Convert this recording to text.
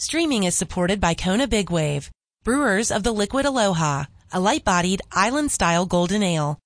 Streaming is supported by Kona Big Wave, brewers of the Liquid Aloha, a light-bodied, island-style golden ale.